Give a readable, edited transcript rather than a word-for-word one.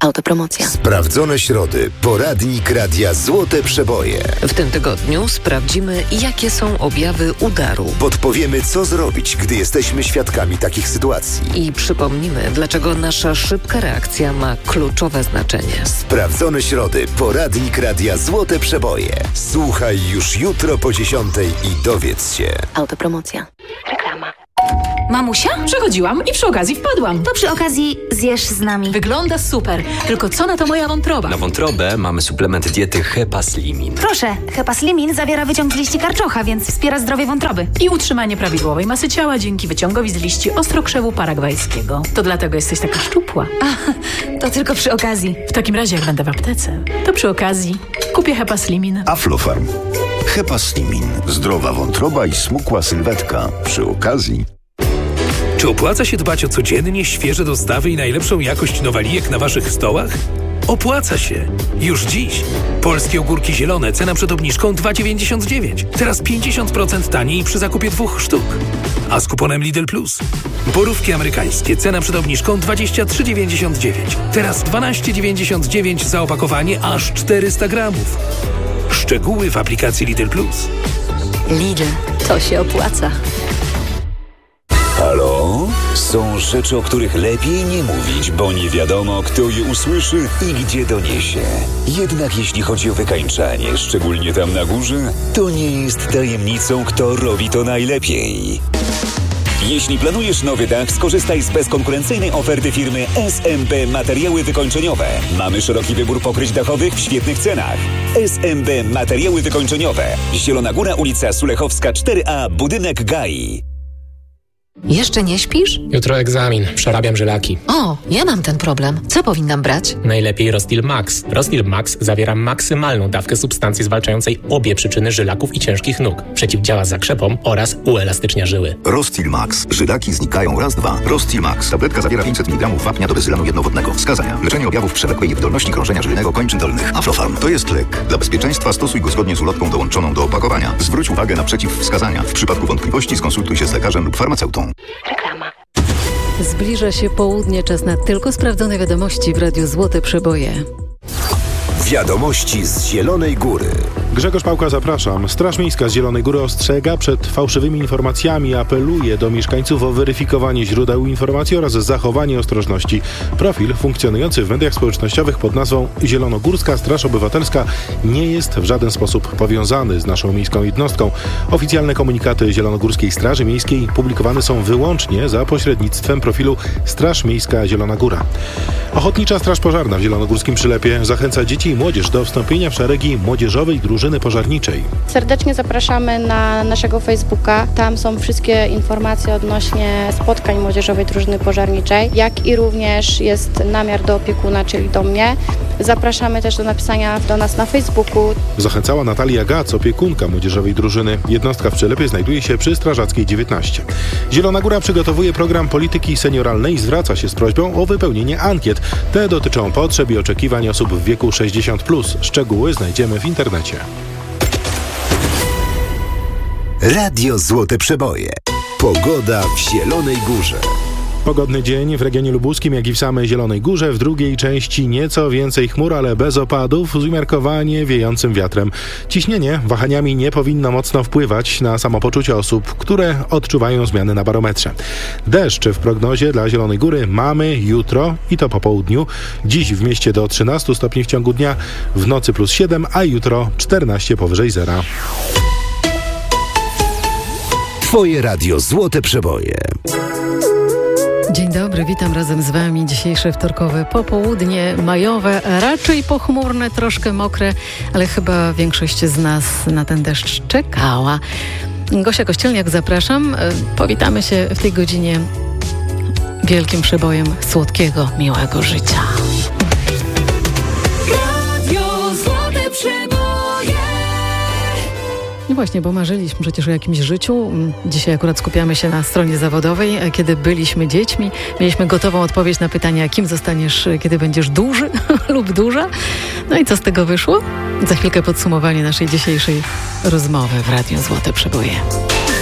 Autopromocja. Sprawdzone środy. Poradnik Radia Złote Przeboje. W tym tygodniu sprawdzimy, jakie są objawy udaru. Podpowiemy, co zrobić, gdy jesteśmy świadkami takich sytuacji. I przypomnimy, dlaczego nasza szybka reakcja ma kluczowe znaczenie. Sprawdzone środy. Poradnik Radia Złote Przeboje. Słuchaj już jutro po 10:00 i dowiedz się. Autopromocja. Reklama. Mamusia? Przechodziłam i przy okazji wpadłam. To przy okazji zjesz z nami. Wygląda super, tylko co na to moja wątroba? Na wątrobę mamy suplement diety Hepaslimin. Proszę, Hepaslimin zawiera wyciąg z liści karczocha, więc wspiera zdrowie wątroby. I utrzymanie prawidłowej masy ciała dzięki wyciągowi z liści ostrokrzewu paragwajskiego. To dlatego jesteś taka szczupła. To tylko przy okazji. W takim razie, jak będę w aptece, to przy okazji kupię Hepaslimin. Aflofarm. Hepaslimin. Zdrowa wątroba i smukła sylwetka. Przy okazji. Czy opłaca się dbać o codziennie świeże dostawy i najlepszą jakość nowalijek na waszych stołach? Opłaca się! Już dziś. Polskie ogórki zielone, cena przed obniżką 2,99. Teraz 50% taniej przy zakupie 2 sztuk. A z kuponem Lidl Plus. Borówki amerykańskie, cena przed obniżką 23,99. Teraz 12,99 za opakowanie aż 400 gramów. Szczegóły w aplikacji Lidl Plus. Lidl. To się opłaca. Halo? Są rzeczy, o których lepiej nie mówić, bo nie wiadomo, kto je usłyszy i gdzie doniesie. Jednak jeśli chodzi o wykańczanie, szczególnie tam na górze, to nie jest tajemnicą, kto robi to najlepiej. Jeśli planujesz nowy dach, skorzystaj z bezkonkurencyjnej oferty firmy SMB Materiały Wykończeniowe. Mamy szeroki wybór pokryć dachowych w świetnych cenach. SMB Materiały Wykończeniowe. Zielona Góra, ulica Sulechowska 4A, budynek GAI. Jeszcze nie śpisz? Jutro egzamin. Przerabiam żylaki. O, ja mam ten problem. Co powinnam brać? Najlepiej Rostil Max. Rostil Max zawiera maksymalną dawkę substancji zwalczającej obie przyczyny żylaków i ciężkich nóg. Przeciwdziała zakrzepom oraz uelastycznia żyły. Rostil Max. Żylaki znikają raz, dwa. Rostil Max. Tabletka zawiera 500 mg wapnia do bezylanu jednowodnego. Wskazania. Leczenie objawów przewlekłej niewydolności krążenia żylnego kończyn dolnych. Aflofarm. To jest lek. Dla bezpieczeństwa stosuj go zgodnie z ulotką dołączoną do opakowania. Zwróć uwagę na przeciwwskazania. W przypadku wątpliwości skonsultuj się z lekarzem lub farmaceutą. Reklama. Zbliża się południe, czas na tylko sprawdzone wiadomości w Radiu Złote Przeboje. Wiadomości z Zielonej Góry. Grzegorz Pałka, zapraszam. Straż Miejska z Zielonej Góry ostrzega przed fałszywymi informacjami i apeluje do mieszkańców o weryfikowanie źródeł informacji oraz zachowanie ostrożności. Profil funkcjonujący w mediach społecznościowych pod nazwą Zielonogórska Straż Obywatelska nie jest w żaden sposób powiązany z naszą miejską jednostką. Oficjalne komunikaty Zielonogórskiej Straży Miejskiej publikowane są wyłącznie za pośrednictwem profilu Straż Miejska Zielona Góra. Ochotnicza Straż Pożarna w Zielonogórskim Przylepie zachęca dzieci i młodzież do wstąpienia w szeregi młodzieżowej drużyny pożarniczej. Serdecznie zapraszamy na naszego Facebooka. Tam są wszystkie informacje odnośnie spotkań młodzieżowej drużyny pożarniczej, jak i również jest namiar do opiekuna, czyli do mnie. Zapraszamy też do napisania do nas na Facebooku. Zachęcała Natalia Gac, opiekunka młodzieżowej drużyny. Jednostka w Przylepie znajduje się przy Strażackiej 19. Zielona Góra przygotowuje program polityki senioralnej i zwraca się z prośbą o wypełnienie ankiet. Te dotyczą potrzeb i oczekiwań osób w wieku 60+. Szczegóły znajdziemy w internecie. Radio Złote Przeboje. Pogoda w Zielonej Górze. Pogodny dzień w regionie lubuskim, jak i w samej Zielonej Górze. W drugiej części nieco więcej chmur, ale bez opadów, z umiarkowanie wiejącym wiatrem. Ciśnienie wahaniami nie powinno mocno wpływać na samopoczucie osób, które odczuwają zmiany na barometrze. Deszcz w prognozie dla Zielonej Góry mamy jutro i to po południu. Dziś w mieście do 13 stopni w ciągu dnia, w nocy +7, a jutro 14 powyżej zera. Twoje Radio Złote Przeboje. Dzień dobry, witam razem z Wami. Dzisiejsze wtorkowe popołudnie majowe, raczej pochmurne, troszkę mokre, ale chyba większość z nas na ten deszcz czekała. Gosia Kościelniak, zapraszam. Powitamy się w tej godzinie wielkim przebojem słodkiego, miłego życia. No właśnie, bo marzyliśmy przecież o jakimś życiu. Dzisiaj akurat skupiamy się na stronie zawodowej. Kiedy byliśmy dziećmi, mieliśmy gotową odpowiedź na pytanie, kim zostaniesz, kiedy będziesz duży lub duża. No i co z tego wyszło? Za chwilkę podsumowanie naszej dzisiejszej rozmowy w Radiu Złote Przeboje.